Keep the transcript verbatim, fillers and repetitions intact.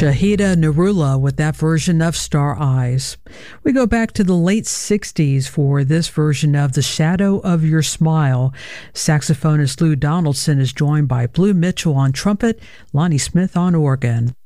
Shahida Narula with that version of Star Eyes. We go back to the late sixties for this version of The Shadow of Your Smile. Saxophonist Lou Donaldson is joined by Blue Mitchell on trumpet, Lonnie Smith on organ.